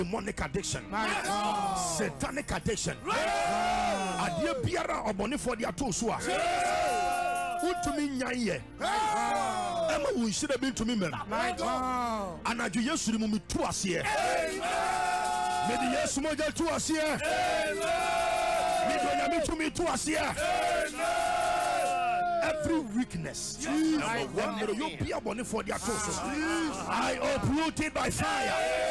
demonic addiction, satanic addiction. Adia biara oboni for their two so. Utumi nyaye. Emma we should have been to me, man. And I do yes to me to us here. Maybe yes, moja to us here. Maybe to me to us here. Every weakness, I uproot it by fire.